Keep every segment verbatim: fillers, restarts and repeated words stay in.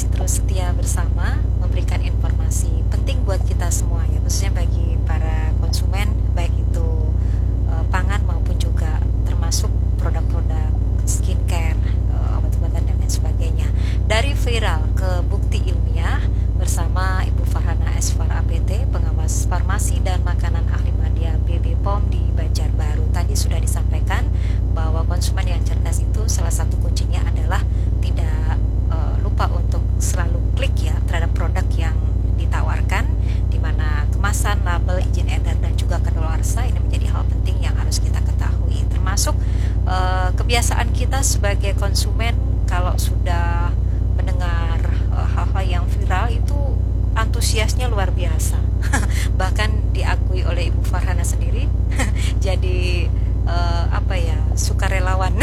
masih terus setia bersama memberikan informasi penting buat kita semua ya, khususnya bagi para konsumen, baik itu uh, pangan maupun juga termasuk produk-produk skincare, uh, obat-obatan dan lain sebagainya. Dari viral ke bukti ilmiah bersama Ibu Farhana Esfar A P T, pengawas farmasi dan makanan ahli media B B P O M di Banjarbaru. Tadi sudah disampaikan bahwa konsumen yang cerdas itu salah satu kuncinya adalah tidak uh, lupa untuk selalu klik ya terhadap produk yang ditawarkan, di mana kemasan, label, izin edar dan juga kadaluarsa ini menjadi hal penting yang harus kita ketahui. Termasuk uh, kebiasaan kita sebagai konsumen kalau sudah mendengar uh, hal-hal yang viral itu antusiasnya luar biasa. Bahkan diakui oleh Ibu Farhana sendiri jadi uh, apa ya, sukarelawan.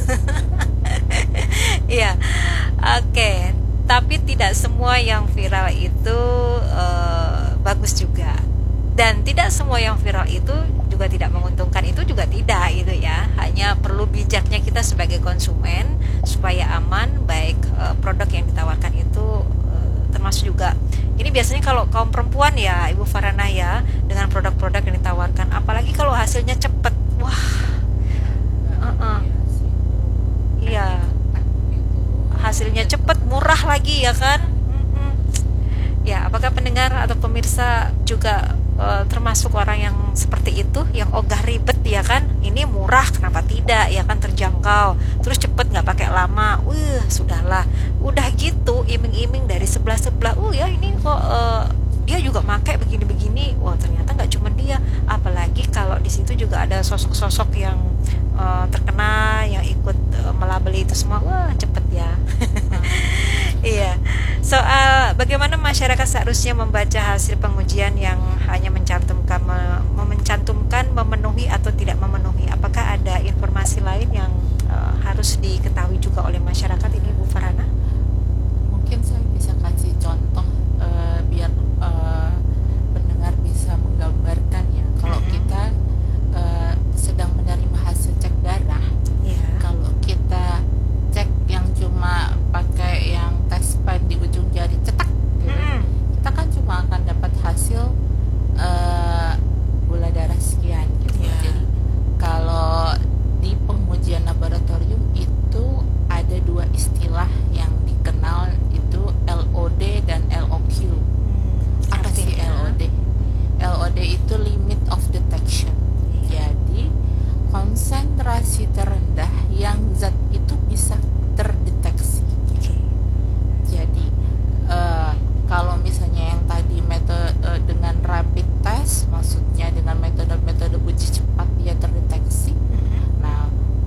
Iya, oke. Okay. Tapi tidak semua yang viral itu uh, bagus juga, dan tidak semua yang viral itu juga tidak menguntungkan, itu juga tidak gitu ya. Hanya perlu bijaknya kita sebagai konsumen supaya aman, baik uh, produk yang ditawarkan itu uh, termasuk juga. Ini biasanya kalau kaum perempuan ya, Ibu Farhana ya, dengan produk-produk yang ditawarkan, apalagi kalau hasilnya cepet, wah, uh-uh. iya, hasilnya cepet, murah lagi ya kan. Mm-mm. Ya, apakah pendengar atau pemirsa juga uh, termasuk orang yang seperti itu, yang ogah ribet ya kan? Ini murah, kenapa tidak ya kan, terjangkau, terus cepet, nggak pakai lama. Wih, sudahlah, udah gitu iming-iming dari sebelah-sebelah. Uh ya ini kok uh, dia juga pakai begini-begini. Wah, ternyata nggak cuma dia, apalagi kalau di situ juga ada sosok-sosok yang uh, terkenal yang ikut uh, melabeli itu semua. Wah, cepet ya. Iya. Soal bagaimana masyarakat seharusnya membaca hasil pengujian yang hanya mencantumkan mem- mencantumkan memenuhi atau tidak memenuhi. Apakah ada informasi lain yang uh, harus diketahui juga oleh masyarakat ini, Bu Farhana? Mungkin saya bisa kasih contoh uh, biar uh, pendengar bisa menggambarkan ya. Kalau mm-hmm. kita uh, sedang menerima hasil cek darah, yeah. Kalau kita cek yang cuma pakai yang tes pen di ujung jari cetak, gitu, mm-hmm. kita kan cuma akan dapat hasil uh, gula darah sekian, gitu. Yeah. Jadi kalau di pengujian laboratorium itu ada dua istilah yang dikenal, itu L O D dan L O Q. Hmm, apa sih L O D? L O D itu limit of detection. Yeah. Jadi konsentrasi terendah yang zat itu bisa terdeteksi. Okay. Jadi uh, kalau misalnya yang tadi metode uh, dengan rapid test, maksudnya dengan metode-metode uji cepat dia terdeteksi. Mm-hmm. Nah,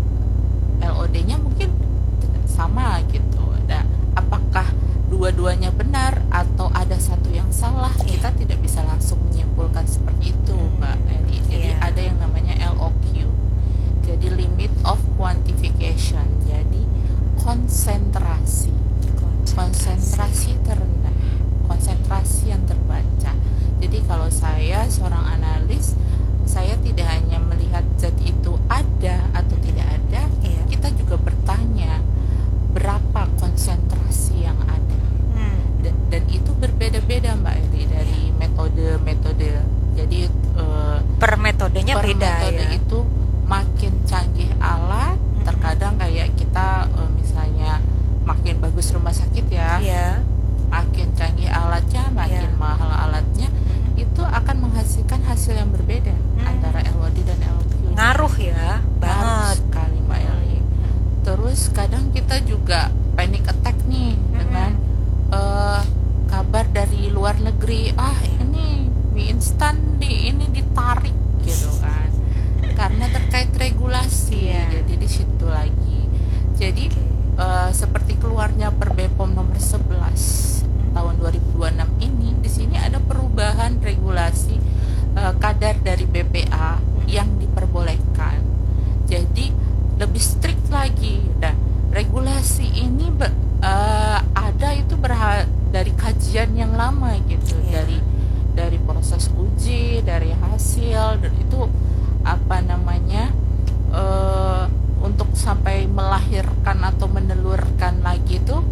L O D-nya mungkin sama gitu. Nah, apakah dua-duanya benar atau ada satu yang salah? Yeah. Kita tidak bisa langsung menyimpulkan seperti itu, Mbak Eli. Jadi yeah. ada yang namanya L O Q. Jadi limit of quantification. Jadi konsentrasi. Konsentrasi, konsentrasi terendah, konsentrasi yang terbaca. Jadi kalau saya seorang analis, saya tidak hanya melihat zat itu ada atau tidak ada, yeah. kita juga bertanya berapa konsentrasi yang ada. Hmm. Dan, dan itu berbeda-beda Mbak Eli dari metode-metode. Jadi uh, per metodenya per beda metode ya. Itu makin canggih alat, hmm. terkadang kayak kita uh, misalnya makin bagus rumah sakit ya, yeah. makin canggih alatnya, makin yeah. mahal alatnya, hmm. itu akan menghasilkan hasil yang berbeda hmm. antara L O D dan L O Q. Ngaruh ya, banget sekali Mbak Eli. Terus kadang kita juga panic attack nih hmm. dengan uh, kabar dari luar negeri, ah ini mie instan di ini ditarik gitu kan, karena terkait regulasi. Yeah. Jadi di situ lagi. Jadi uh, seperti keluarnya Per B P O M nomor sebelas hmm. tahun dua ribu dua puluh enam ini, di sini ada perubahan regulasi uh, kadar dari B P A hmm. yang diperbolehkan. Jadi lebih strict lagi. Dan regulasi ini be, uh, ada itu berha- dari kajian yang lama gitu, yeah. dari dari proses uji, dari hasil, dan itu apa namanya uh, untuk sampai melahirkan atau menelurkan lagi itu